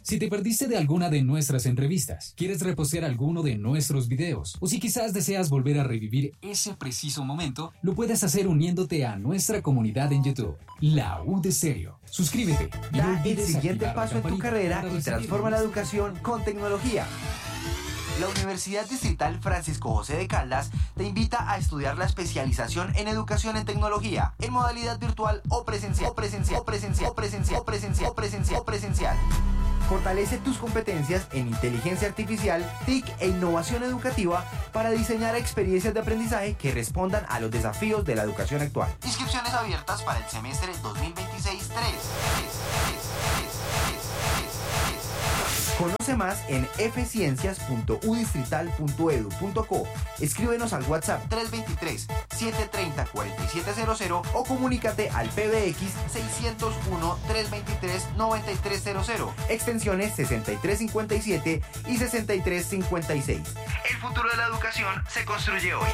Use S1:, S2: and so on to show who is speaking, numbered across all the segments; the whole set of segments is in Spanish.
S1: Si te perdiste de alguna de nuestras entrevistas, quieres repostear alguno de nuestros videos, o si quizás deseas volver a revivir ese preciso momento, lo puedes hacer uniéndote a nuestra comunidad en YouTube, La U de Stereo. Suscríbete y no
S2: Da el
S1: olvides
S2: siguiente
S1: activar la
S2: paso en tu
S1: campanita
S2: carrera
S1: para
S2: y
S1: recibir
S2: transforma la
S1: nuestras-
S2: educación con tecnología. La Universidad Distrital Francisco José de Caldas te invita a estudiar la especialización en educación en tecnología, en modalidad virtual o presencial. Fortalece tus competencias en inteligencia artificial, TIC e innovación educativa para diseñar experiencias de aprendizaje que respondan a los desafíos de la educación actual. Inscripciones abiertas para el semestre 2026-3. Conoce más en fciencias.udistrital.edu.co. Escríbenos al WhatsApp 323-730-4700 o comunícate al PBX 601-323-9300, extensiones 6357 y 6356. El futuro de la educación se construye hoy.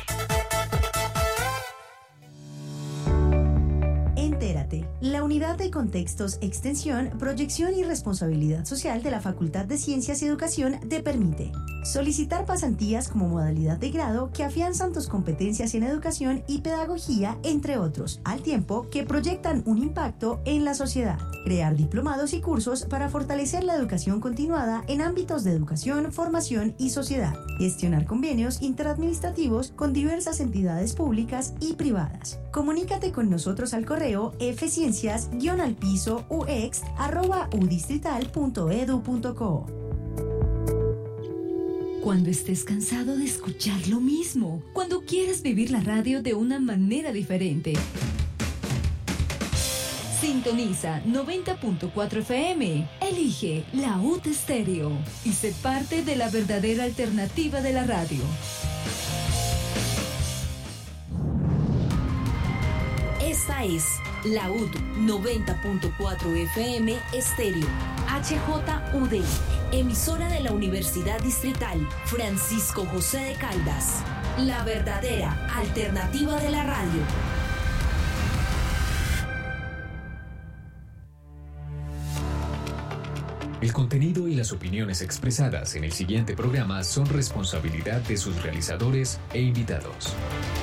S3: Entérate, la Unidad de Contextos, Extensión, Proyección y Responsabilidad Social de la Facultad de Ciencias y Educación te permite solicitar pasantías como modalidad de grado que afianzan tus competencias en educación y pedagogía, entre otros, al tiempo que proyectan un impacto en la sociedad. Crear diplomados y cursos para fortalecer la educación continuada en ámbitos de educación, formación y sociedad. Gestionar convenios interadministrativos con diversas entidades públicas y privadas. Comunícate con nosotros al correo fciencias-ux@udistrital.edu.co.
S4: Cuando estés cansado de escuchar lo mismo, cuando quieras vivir la radio de una manera diferente. Sintoniza 90.4 FM. Elige La U de Stereo y sé parte de la verdadera alternativa de la radio. Esta es La UD 90.4 FM Estéreo, HJUD, emisora de la Universidad Distrital Francisco José de Caldas, la verdadera alternativa de la radio.
S1: El contenido y las opiniones expresadas en el siguiente programa son responsabilidad de sus realizadores e invitados.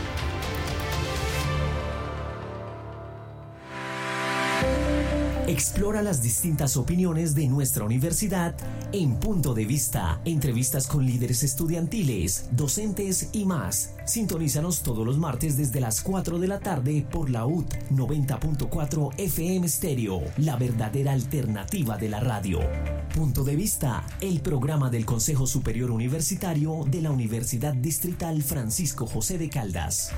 S5: Explora las distintas opiniones de nuestra universidad en Punto de Vista, entrevistas con líderes estudiantiles, docentes y más. Sintonízanos todos los martes desde las 4 de la tarde por la UD 90.4 FM Stereo, la verdadera alternativa de la radio. Punto de Vista, el programa del Consejo Superior Universitario de la Universidad Distrital Francisco José de Caldas.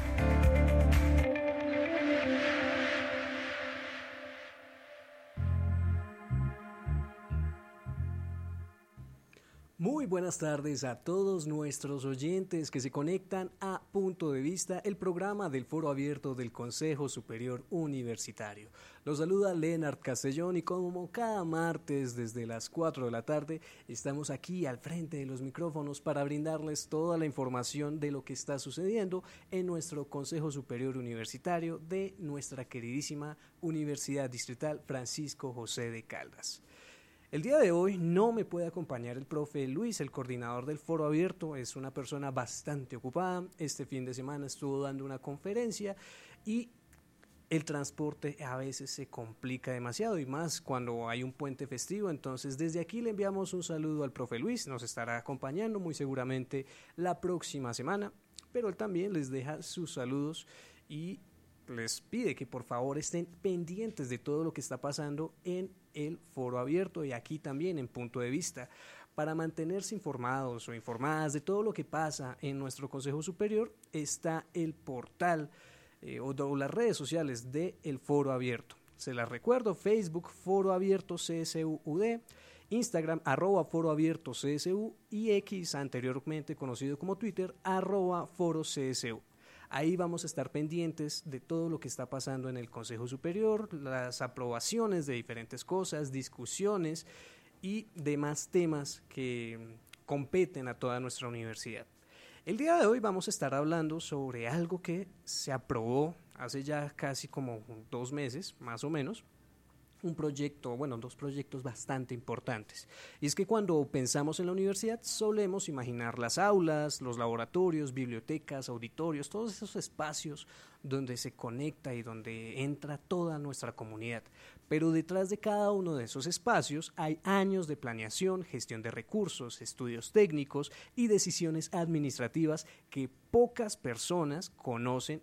S6: Muy buenas tardes a todos nuestros oyentes que se conectan a Punto de Vista, el programa del Foro Abierto del Consejo Superior Universitario. Los saluda Leonard Castellón y como cada martes desde las 4 de la tarde estamos aquí al frente de los micrófonos para brindarles toda la información de lo que está sucediendo en nuestro Consejo Superior Universitario de nuestra queridísima Universidad Distrital Francisco José de Caldas. El día de hoy no me puede acompañar el profe Luis, el coordinador del Foro Abierto. Es una persona bastante ocupada. Este fin de semana estuvo dando una conferencia y el transporte a veces se complica demasiado y más cuando hay un puente festivo. Entonces desde aquí le enviamos un saludo al profe Luis. Nos estará acompañando muy seguramente la próxima semana, pero él también les deja sus saludos y les pide que por favor estén pendientes de todo lo que está pasando en el Foro Abierto y aquí también en Punto de Vista para mantenerse informados o informadas de todo lo que pasa en nuestro Consejo Superior. Está el portal o las redes sociales del Foro Abierto. Se las recuerdo: Facebook Foro Abierto CSUUD, Instagram @Foro Abierto CSU y X, anteriormente conocido como Twitter, @Foro CSU. Ahí vamos a estar pendientes de todo lo que está pasando en el Consejo Superior, las aprobaciones de diferentes cosas, discusiones y demás temas que competen a toda nuestra universidad. El día de hoy vamos a estar hablando sobre algo que se aprobó hace ya casi como 2 meses, más o menos, un proyecto, bueno, dos proyectos bastante importantes. Y es que cuando pensamos en la universidad solemos imaginar las aulas, los laboratorios, bibliotecas, auditorios, todos esos espacios donde se conecta y donde entra toda nuestra comunidad. Pero detrás de cada uno de esos espacios hay años de planeación, gestión de recursos, estudios técnicos y decisiones administrativas que pocas personas conocen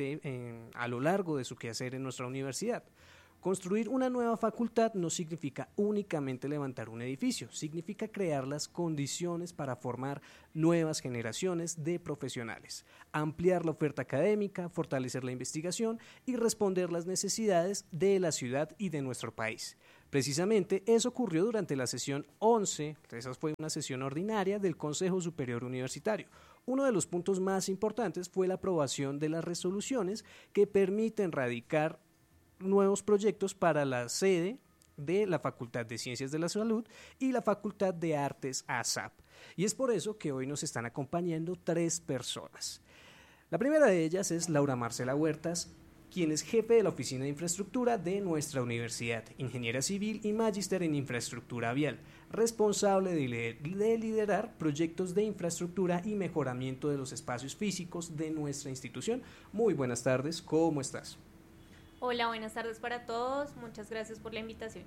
S6: a lo largo de su quehacer en nuestra universidad. Construir una nueva facultad no significa únicamente levantar un edificio, significa crear las condiciones para formar nuevas generaciones de profesionales, ampliar la oferta académica, fortalecer la investigación y responder las necesidades de la ciudad y de nuestro país. Precisamente eso ocurrió durante la sesión 11, esa fue una sesión ordinaria del Consejo Superior Universitario. Uno de los puntos más importantes fue la aprobación de las resoluciones que permiten radicar nuevos proyectos para la sede de la Facultad de Ciencias de la Salud y la Facultad de Artes ASAP. Y es por eso que hoy nos están acompañando 3 personas. La primera de ellas es Laura Marcela Huertas, quien es jefe de la Oficina de Infraestructura de nuestra universidad, ingeniera civil y magíster en infraestructura vial, responsable de liderar proyectos de infraestructura y mejoramiento de los espacios físicos de nuestra institución. Muy buenas tardes, ¿cómo estás?
S7: Hola, buenas tardes para todos. Muchas gracias por la invitación.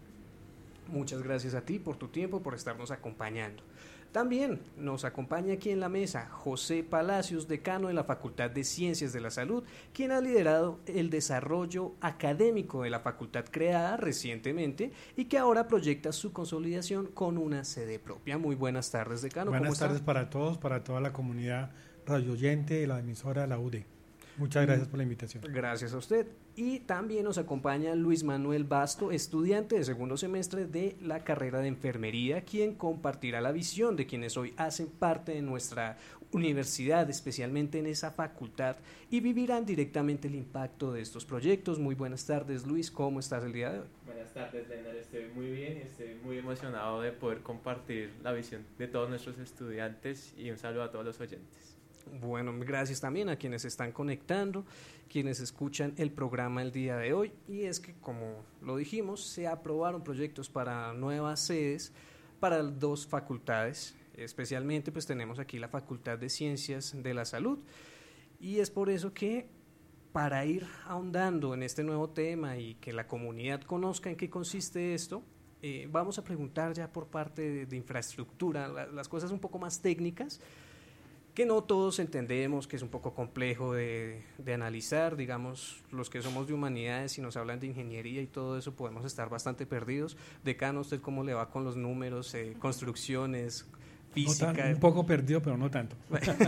S6: Muchas gracias a ti por tu tiempo, por estarnos acompañando. También nos acompaña aquí en la mesa José Palacios, decano de la Facultad de Ciencias de la Salud, quien ha liderado el desarrollo académico de la facultad creada recientemente y que ahora proyecta su consolidación con una sede propia. Muy buenas tardes, decano.
S8: Buenas tardes para todos, para toda la comunidad radioyente de la emisora de la UD. Muchas gracias por la invitación.
S6: Gracias a usted. Y también nos acompaña Luis Manuel Basto, estudiante de segundo semestre de la carrera de enfermería, quien compartirá la visión de quienes hoy hacen parte de nuestra universidad, especialmente en esa facultad, y vivirán directamente el impacto de estos proyectos. Muy buenas tardes, Luis, ¿cómo estás el día de hoy?
S9: Buenas tardes, Leonard, estoy muy bien y estoy muy emocionado de poder compartir la visión de todos nuestros estudiantes y un saludo a todos los oyentes.
S6: Bueno, gracias también a quienes están conectando, quienes escuchan el programa el día de hoy. Y es que, como lo dijimos, se aprobaron proyectos para nuevas sedes para 2 facultades. Especialmente pues tenemos aquí la Facultad de Ciencias de la Salud. Y es por eso que, para ir ahondando en este nuevo tema y que la comunidad conozca en qué consiste esto, vamos a preguntar ya por parte de infraestructura, las cosas un poco más técnicas, que no todos entendemos, que es un poco complejo de analizar. Digamos, los que somos de humanidades y nos hablan de ingeniería y todo eso podemos estar bastante perdidos. Decano, ¿usted cómo le va con los números, construcciones, física?
S8: No un poco perdido, pero no tanto.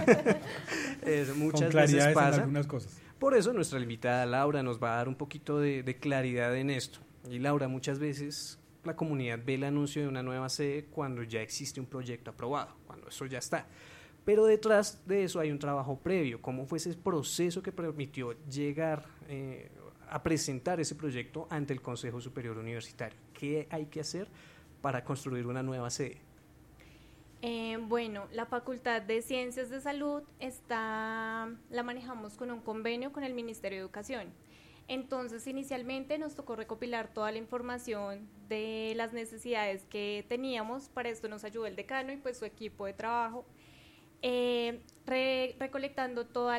S6: Muchas
S8: con claridad
S6: veces pasa.
S8: en algunas cosas.
S6: Por eso nuestra invitada Laura nos va a dar un poquito de claridad en esto. Y Laura, muchas veces la comunidad ve el anuncio de una nueva sede cuando ya existe un proyecto aprobado, cuando eso ya está. Pero detrás de eso hay un trabajo previo. ¿Cómo fue ese proceso que permitió llegar a presentar ese proyecto ante el Consejo Superior Universitario? ¿Qué hay que hacer para construir una nueva sede?
S7: Bueno, la Facultad de Ciencias de Salud la manejamos con un convenio con el Ministerio de Educación. Entonces, inicialmente nos tocó recopilar toda la información de las necesidades que teníamos. Para esto nos ayudó el decano y pues su equipo de trabajo. Recolectando todas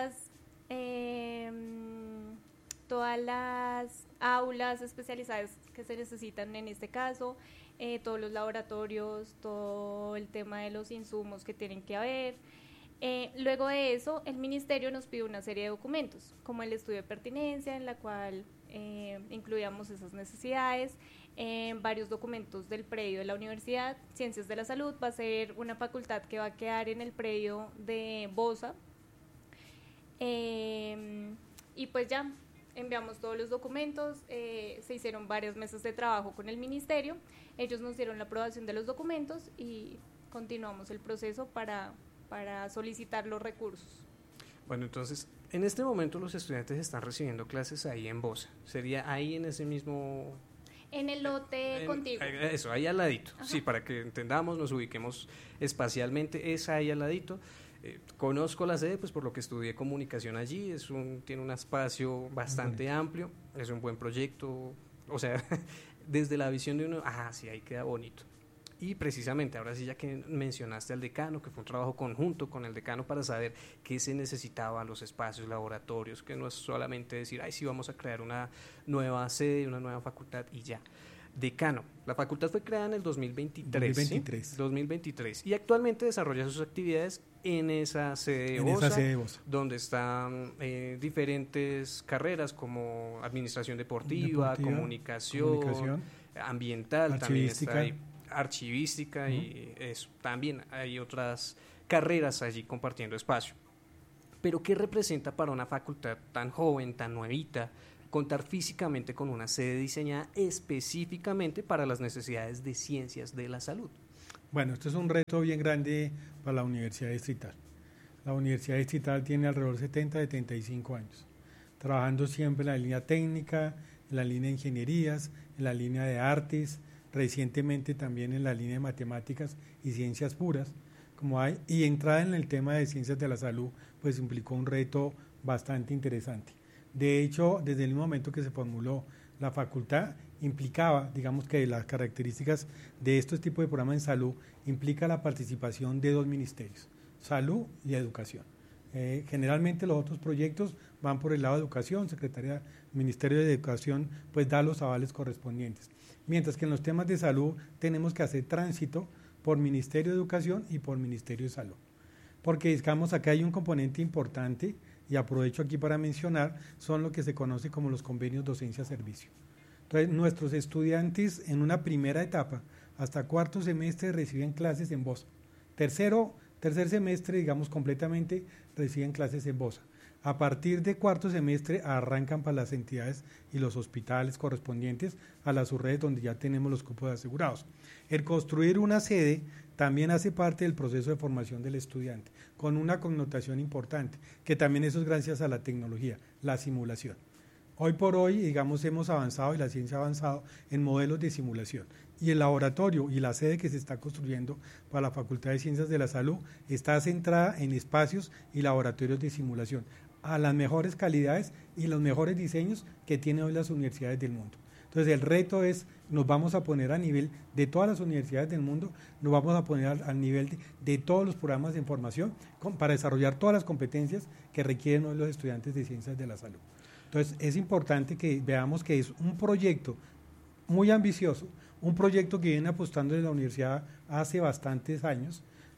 S7: las aulas especializadas que se necesitan en este caso, todos los laboratorios, todo el tema de los insumos que tienen que haber. Luego de eso, el ministerio nos pidió una serie de documentos, como el estudio de pertinencia, en la cual incluíamos esas necesidades, varios documentos del predio de la Universidad. Ciencias de la Salud va a ser una facultad que va a quedar en el predio de Bosa, y pues ya enviamos todos los documentos. Se hicieron varias mesas de trabajo con el ministerio, ellos nos dieron la aprobación de los documentos y continuamos el proceso para solicitar los recursos.
S6: Bueno, entonces, en este momento los estudiantes están recibiendo clases ahí en Bosa. ¿Sería ahí en ese mismo...?
S7: En el lote contiguo.
S6: Eso, ahí al ladito. Ajá. Sí, para que entendamos, nos ubiquemos espacialmente, es ahí al ladito. Conozco la sede pues por lo que estudié comunicación allí, tiene un espacio bastante amplio, es un buen proyecto, o sea, desde la visión de uno, sí, ahí queda bonito. Y precisamente, ahora sí, ya que mencionaste al decano, que fue un trabajo conjunto con el decano para saber qué se necesitaba, los espacios, laboratorios, que no es solamente decir, sí, vamos a crear una nueva sede, una nueva facultad y ya. Decano, la facultad fue creada en el 2023. ¿Sí? 2023. Y actualmente desarrolla sus actividades en esa sede de OSA, donde están diferentes carreras como administración deportiva, comunicación, ambiental, también está ahí, archivística y eso. También hay otras carreras allí compartiendo espacio. Pero ¿qué representa para una facultad tan joven, tan nuevita, contar físicamente con una sede diseñada específicamente para las necesidades de ciencias de la salud?
S8: Bueno, esto es un reto bien grande para la Universidad Distrital. La Universidad Distrital tiene alrededor de 75 años, trabajando siempre en la línea técnica, en la línea de ingenierías, en la línea de artes, recientemente también en la línea de matemáticas y ciencias puras, y entrada en el tema de ciencias de la salud, pues implicó un reto bastante interesante. De hecho, desde el mismo momento que se formuló la facultad, implicaba, digamos que las características de estos tipos de programas en salud, implica la participación de 2 ministerios, salud y educación. Generalmente los otros proyectos van por el lado de educación, Ministerio de Educación pues da los avales correspondientes. Mientras que en los temas de salud tenemos que hacer tránsito por Ministerio de Educación y por Ministerio de Salud. Porque digamos acá hay un componente importante, y aprovecho aquí para mencionar, son lo que se conoce como los convenios docencia-servicio. Entonces, nuestros estudiantes en una primera etapa, hasta 4º semestre, reciben clases en BOSA. Tercer semestre, digamos, completamente reciben clases en BOSA. A partir de 4º semestre arrancan para las entidades y los hospitales correspondientes a las subredes donde ya tenemos los cupos asegurados. El construir una sede también hace parte del proceso de formación del estudiante, con una connotación importante, que también eso es gracias a la tecnología, la simulación. Hoy por hoy, digamos, hemos avanzado y la ciencia ha avanzado en modelos de simulación. Y el laboratorio y la sede que se está construyendo para la Facultad de Ciencias de la Salud está centrada en espacios y laboratorios de simulación, a las mejores calidades y los mejores diseños que tienen hoy las universidades del mundo. Entonces el reto es, nos vamos a poner a nivel de todas las universidades del mundo, nos vamos a poner al nivel de todos los programas de formación para desarrollar todas las competencias que requieren hoy los estudiantes de Ciencias de la Salud. Entonces es importante que veamos que es un proyecto muy ambicioso, un proyecto que viene apostando en la universidad hace bastantes años.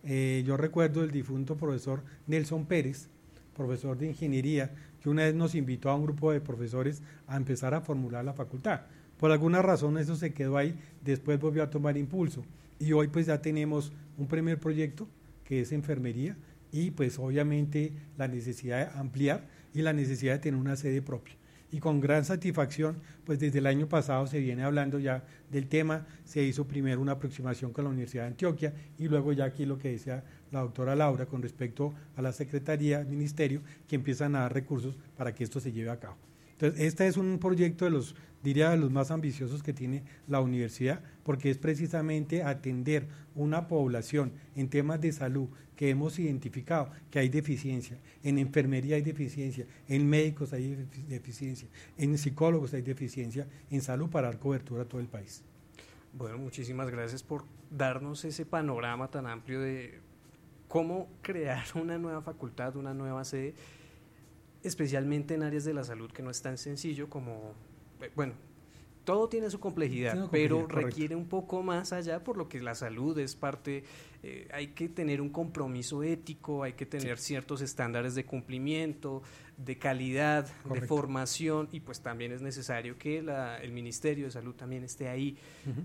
S8: Yo recuerdo el difunto profesor Nelson Pérez, profesor de ingeniería, que una vez nos invitó a un grupo de profesores a empezar a formular la facultad. Por alguna razón eso se quedó ahí, después volvió a tomar impulso y hoy pues ya tenemos un primer proyecto que es enfermería y pues obviamente la necesidad de ampliar y la necesidad de tener una sede propia. Y con gran satisfacción, pues desde el año pasado se viene hablando ya del tema, se hizo primero una aproximación con la Universidad de Antioquia y luego ya aquí lo que decía la doctora Laura con respecto a la Secretaría, Ministerio, que empiezan a dar recursos para que esto se lleve a cabo. Entonces, este es un proyecto de los más ambiciosos que tiene la universidad, porque es precisamente atender una población en temas de salud que hemos identificado que hay deficiencia, en enfermería hay deficiencia, en médicos hay deficiencia, en psicólogos hay deficiencia, en salud para dar cobertura a todo el país.
S6: Bueno, muchísimas gracias por darnos ese panorama tan amplio de cómo crear una nueva facultad, una nueva sede, especialmente en áreas de la salud que no es tan sencillo como, bueno, todo tiene su complejidad, pero requiere un poco más allá, por lo que la salud es parte, hay que tener un compromiso ético, hay que tener ciertos estándares de cumplimiento, de calidad, de formación, y pues también es necesario que el Ministerio de Salud también esté ahí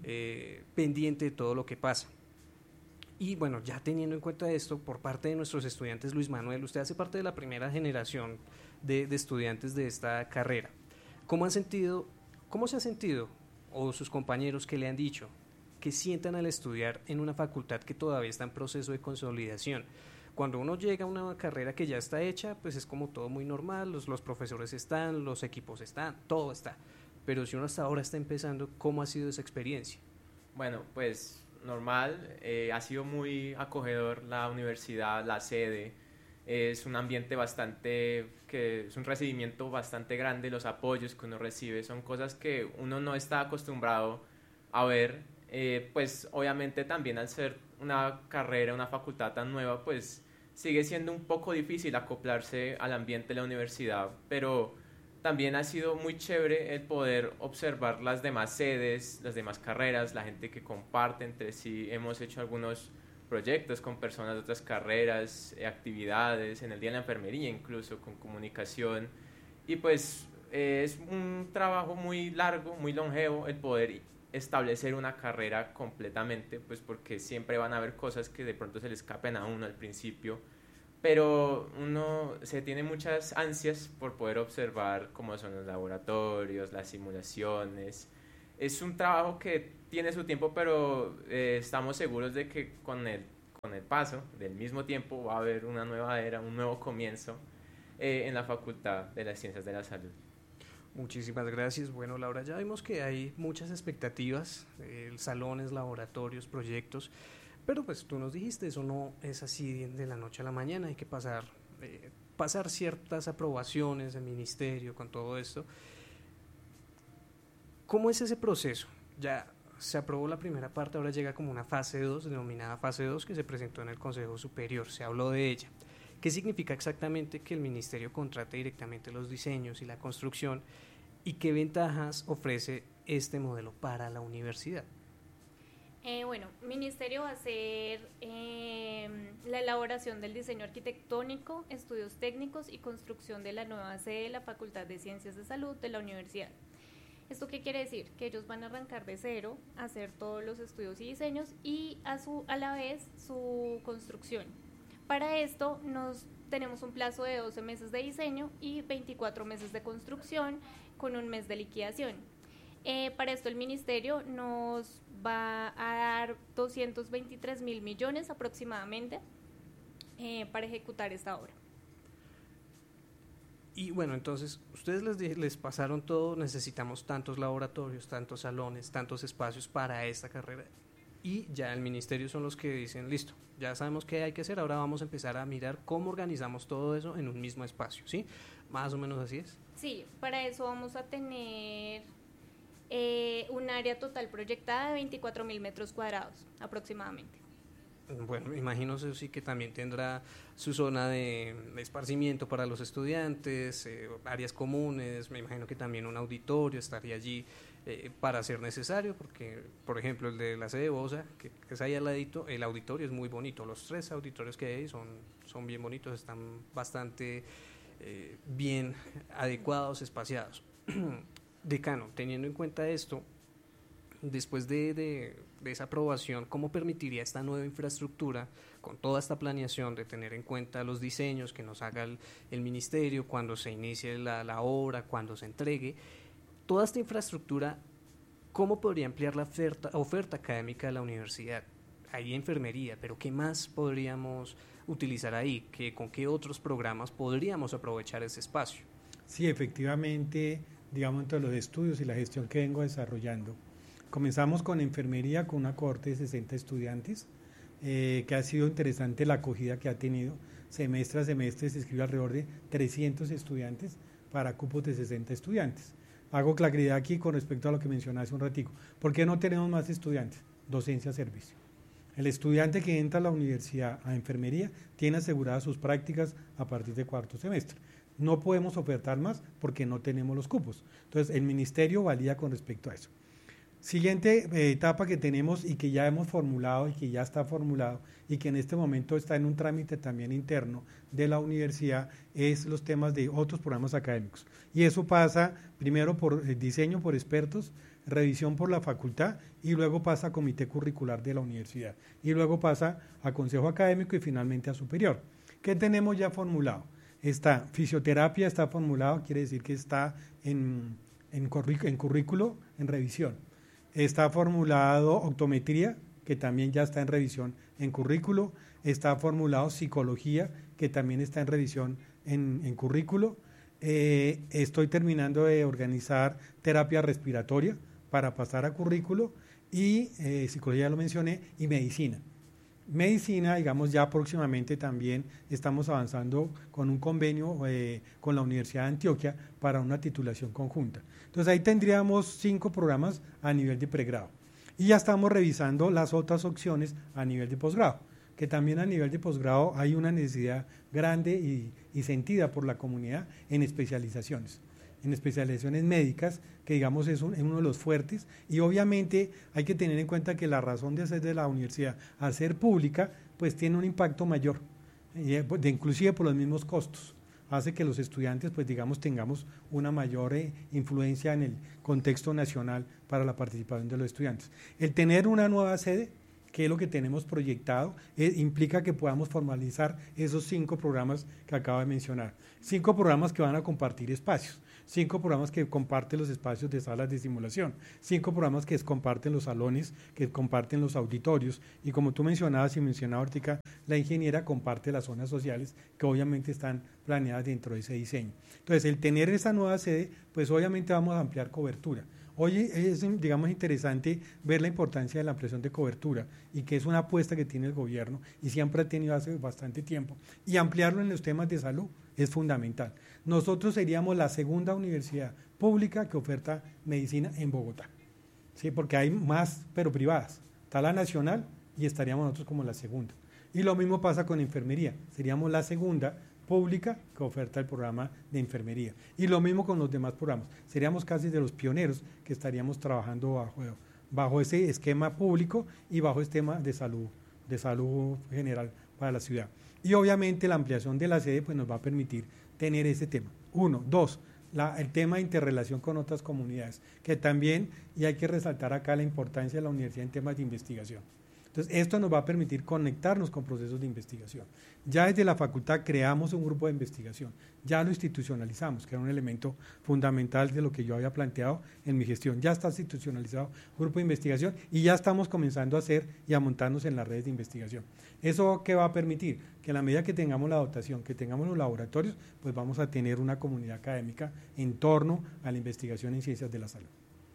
S6: pendiente de todo lo que pasa. Y bueno, ya teniendo en cuenta esto, por parte de nuestros estudiantes, Luis Manuel, usted hace parte de la primera generación de estudiantes de esta carrera. ¿Cómo se ha sentido, o sus compañeros que le han dicho, que sientan al estudiar en una facultad que todavía está en proceso de consolidación? Cuando uno llega a una carrera que ya está hecha, pues es como todo muy normal, los profesores están, los equipos están, todo está. Pero si uno hasta ahora está empezando, ¿cómo ha sido esa experiencia?
S9: Bueno, pues normal, ha sido muy acogedor la universidad, la sede, es un ambiente es un recibimiento bastante grande, los apoyos que uno recibe son cosas que uno no está acostumbrado a ver, pues obviamente también al ser una carrera, una facultad tan nueva, pues sigue siendo un poco difícil acoplarse al ambiente de la universidad, pero también ha sido muy chévere el poder observar las demás sedes, las demás carreras, la gente que comparte entre sí. Hemos hecho algunos proyectos con personas de otras carreras, actividades, en el Día de la Enfermería incluso, con comunicación, y pues es un trabajo muy largo, muy longevo el poder establecer una carrera completamente, pues porque siempre van a haber cosas que de pronto se le escapen a uno al principio, pero uno se tiene muchas ansias por poder observar cómo son los laboratorios, las simulaciones. Es un trabajo que tiene su tiempo, pero estamos seguros de que con el paso del mismo tiempo va a haber una nueva era, un nuevo comienzo en la Facultad de las Ciencias de la Salud.
S6: Muchísimas gracias. Bueno, Laura, ya vimos que hay muchas expectativas, salones, laboratorios, proyectos, pero pues tú nos dijiste, eso no es así de la noche a la mañana, hay que pasar ciertas aprobaciones del ministerio con todo esto. ¿Cómo es ese proceso? Ya se aprobó la primera parte, ahora llega como una fase 2, denominada fase 2, que se presentó en el Consejo Superior, se habló de ella. ¿Qué significa exactamente que el ministerio contrate directamente los diseños y la construcción y qué ventajas ofrece este modelo para la universidad?
S7: Bueno, el ministerio va a hacer la elaboración del diseño arquitectónico, estudios técnicos y construcción de la nueva sede de la Facultad de Ciencias de Salud de la universidad. ¿Esto qué quiere decir? Que ellos van a arrancar de cero, hacer todos los estudios y diseños y a la vez su construcción. Para esto tenemos un plazo de 12 meses de diseño y 24 meses de construcción con un mes de liquidación. Para esto el ministerio nos va a dar 223.000 millones aproximadamente para ejecutar esta obra.
S6: Y bueno, entonces, ustedes les pasaron todo, necesitamos tantos laboratorios, tantos salones, tantos espacios para esta carrera, y ya el ministerio son los que dicen, listo, ya sabemos qué hay que hacer, ahora vamos a empezar a mirar cómo organizamos todo eso en un mismo espacio, ¿sí? Más o menos así es.
S7: Sí, para eso vamos a tener un área total proyectada de 24.000 metros cuadrados aproximadamente.
S6: Bueno, me imagino eso sí que también tendrá su zona de esparcimiento para los estudiantes, áreas comunes, me imagino que también un auditorio estaría allí para ser necesario, porque por ejemplo el de la sede de Bosa, que es ahí al ladito, el auditorio es muy bonito, los 3 auditorios que hay son bien bonitos, están bastante bien adecuados, espaciados. Decano, teniendo en cuenta esto, después de esa aprobación, ¿cómo permitiría esta nueva infraestructura, con toda esta planeación de tener en cuenta los diseños que nos haga el ministerio, cuando se inicie la obra, cuando se entregue, toda esta infraestructura, cómo podría ampliar la oferta académica de la universidad? Hay enfermería, pero ¿qué más podríamos utilizar ahí? ¿Con qué otros programas podríamos aprovechar ese espacio?
S8: Sí, efectivamente, digamos, entre los estudios y la gestión que vengo desarrollando, comenzamos con enfermería con una cohorte de 60 estudiantes, que ha sido interesante la acogida que ha tenido. Semestre a semestre se inscribe alrededor de 300 estudiantes para cupos de 60 estudiantes. Hago claridad aquí con respecto a lo que mencioné hace un ratico. ¿Por qué no tenemos más estudiantes? Docencia-servicio. El estudiante que entra a la universidad a enfermería tiene aseguradas sus prácticas a partir de cuarto semestre. No podemos ofertar más porque no tenemos los cupos. Entonces, el ministerio valida con respecto a eso. Siguiente etapa que tenemos y que ya hemos formulado y que ya está formulado y que en este momento está en un trámite también interno de la universidad es los temas de otros programas académicos. Y eso pasa primero por diseño por expertos, revisión por la facultad y luego pasa a comité curricular de la universidad y luego pasa a consejo académico y finalmente a superior. ¿Qué tenemos ya formulado? Está fisioterapia, está formulado, quiere decir que está en currículo, en revisión. Está formulado optometría, que también ya está en revisión en currículo. Está formulado psicología, que también está en revisión en currículo. Estoy terminando de organizar terapia respiratoria para pasar a currículo y psicología ya lo mencioné, y medicina. Medicina, digamos, ya próximamente también estamos avanzando con un convenio con la Universidad de Antioquia para una titulación conjunta. Entonces ahí tendríamos 5 programas a nivel de pregrado. Y ya estamos revisando las otras opciones a nivel de posgrado, que también a nivel de posgrado hay una necesidad grande y sentida por la comunidad en especializaciones médicas, que digamos es uno de los fuertes, y obviamente hay que tener en cuenta que la razón de ser de la universidad al ser pública, pues tiene un impacto mayor, inclusive por los mismos costos, hace que los estudiantes pues digamos tengamos una mayor influencia en el contexto nacional para la participación de los estudiantes. El tener una nueva sede, que es lo que tenemos proyectado, implica que podamos formalizar esos 5 programas que acabo de mencionar. 5 programas que van a compartir espacios, 5 programas que comparten los espacios de salas de simulación, 5 programas que comparten los salones, que comparten los auditorios, y como tú mencionabas y mencionaba Ortica, la ingeniera comparte las zonas sociales que obviamente están planeadas dentro de ese diseño. Entonces, el tener esa nueva sede, pues obviamente vamos a ampliar cobertura. Hoy es, digamos, interesante ver la importancia de la ampliación de cobertura, y que es una apuesta que tiene el gobierno y siempre ha tenido hace bastante tiempo, y ampliarlo en los temas de salud es fundamental. Nosotros seríamos la segunda universidad pública que oferta medicina en Bogotá, ¿sí? Porque hay más, pero privadas. Está la nacional y estaríamos nosotros como la segunda. Y lo mismo pasa con enfermería, seríamos la segunda pública que oferta el programa de enfermería. Y lo mismo con los demás programas. Seríamos casi de los pioneros que estaríamos trabajando bajo ese esquema público y bajo este tema de salud general para la ciudad. Y obviamente la ampliación de la sede pues nos va a permitir tener ese tema. 1, 2, el tema de interrelación con otras comunidades, que también, y hay que resaltar acá la importancia de la universidad en temas de investigación. Entonces, esto nos va a permitir conectarnos con procesos de investigación. Ya desde la facultad creamos un grupo de investigación, ya lo institucionalizamos, que era un elemento fundamental de lo que yo había planteado en mi gestión. Ya está institucionalizado el grupo de investigación y ya estamos comenzando a hacer y a montarnos en las redes de investigación. ¿Eso qué va a permitir? Que a la medida que tengamos la dotación, que tengamos los laboratorios, pues vamos a tener una comunidad académica en torno a la investigación en ciencias de la salud.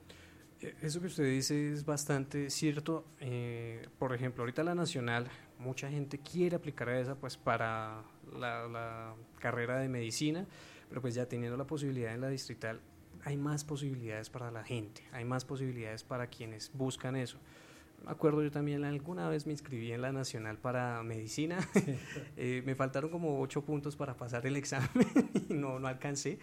S6: Eso que usted dice es bastante cierto. Por ejemplo, ahorita la nacional, mucha gente quiere aplicar a esa pues para la carrera de medicina, pero pues ya teniendo la posibilidad en la distrital, hay más posibilidades para la gente, hay más posibilidades para quienes buscan eso. Me acuerdo, yo también alguna vez me inscribí en la nacional para medicina, me faltaron como 8 puntos para pasar el examen y no alcancé.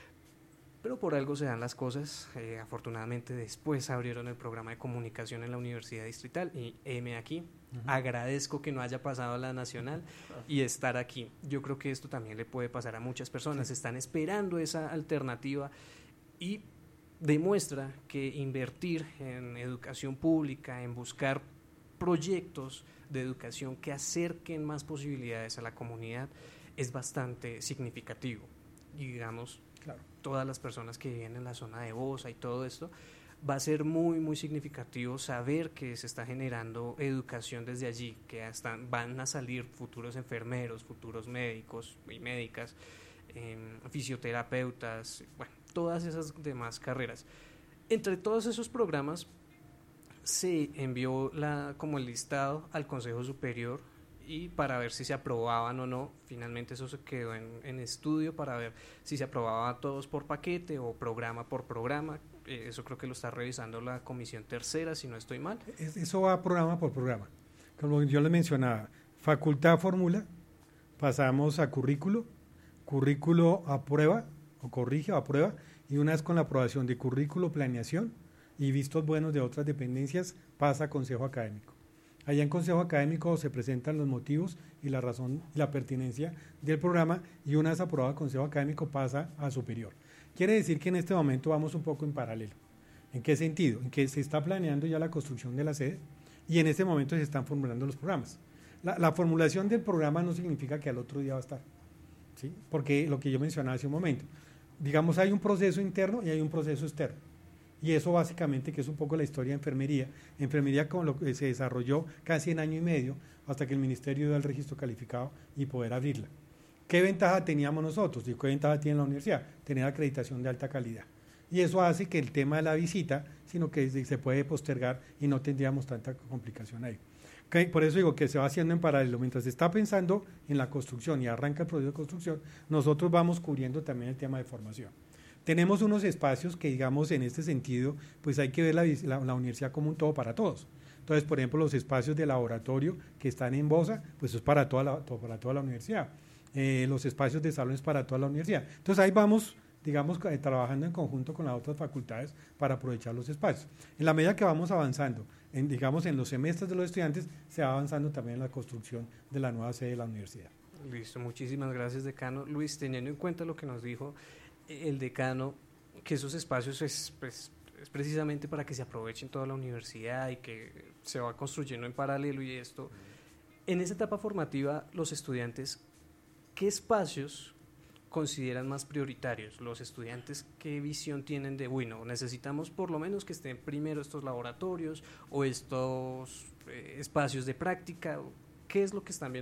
S6: Pero por algo se dan las cosas. Afortunadamente después abrieron el programa de comunicación en la Universidad Distrital y aquí. Agradezco que no haya pasado a la nacional y estar aquí. Yo creo que esto también le puede pasar a muchas personas. Están esperando esa alternativa y demuestra que invertir en educación pública, en buscar proyectos de educación que acerquen más posibilidades a la comunidad es bastante significativo. Y digamos, claro, todas las personas que viven en la zona de Bosa y todo esto, va a ser muy, muy significativo saber que se está generando educación desde allí, que van a salir futuros enfermeros, futuros médicos y médicas, fisioterapeutas, bueno, todas esas demás carreras. Entre todos esos programas se envió como el listado al Consejo Superior y para ver si se aprobaban o no. Finalmente eso se quedó en estudio para ver si se aprobaba todos por paquete o programa por programa. Eso creo que lo está revisando la Comisión Tercera, si no estoy mal.
S8: Eso va programa por programa. Como yo les mencionaba, facultad fórmula, pasamos a currículo aprueba o corrige o aprueba, y una vez con la aprobación de currículo, planeación y vistos buenos de otras dependencias, pasa a consejo académico. Allá en consejo académico se presentan los motivos y la razón y la pertinencia del programa, y una vez aprobado el consejo académico pasa a superior. Quiere decir que en este momento vamos un poco en paralelo. ¿En qué sentido? En que se está planeando ya la construcción de la sede y en este momento se están formulando los programas. La formulación del programa no significa que al otro día va a estar, ¿sí? Porque lo que yo mencionaba hace un momento, digamos, hay un proceso interno y hay un proceso externo. Y eso básicamente, que es un poco la historia de enfermería como lo que se desarrolló casi en año y medio hasta que el ministerio dio el registro calificado y poder abrirla. ¿Qué ventaja teníamos nosotros y qué ventaja tiene la universidad? Tener acreditación de alta calidad. Y eso hace que el tema de la visita, sino que se puede postergar y no tendríamos tanta complicación ahí. Por eso digo que se va haciendo en paralelo. Mientras se está pensando en la construcción y arranca el proceso de construcción, nosotros vamos cubriendo también el tema de formación. Tenemos unos espacios que, digamos, en este sentido, pues hay que ver la universidad como un todo para todos. Entonces, por ejemplo, los espacios de laboratorio que están en Bosa, pues es para toda la universidad. Los espacios de salones para toda la universidad. Entonces, ahí vamos, digamos, trabajando en conjunto con las otras facultades para aprovechar los espacios. En la medida que vamos avanzando, digamos, en los semestres de los estudiantes, se va avanzando también en la construcción de la nueva sede de la universidad.
S6: Listo, muchísimas gracias, decano. Luis, teniendo en cuenta lo que nos dijo el decano, que esos espacios es precisamente para que se aprovechen toda la universidad y que se va construyendo en paralelo y esto. En esa etapa formativa, los estudiantes, ¿qué espacios consideran más prioritarios? Los estudiantes, ¿qué visión tienen de, bueno, necesitamos por lo menos que estén primero estos laboratorios o estos espacios de práctica? ¿Qué es lo que están viendo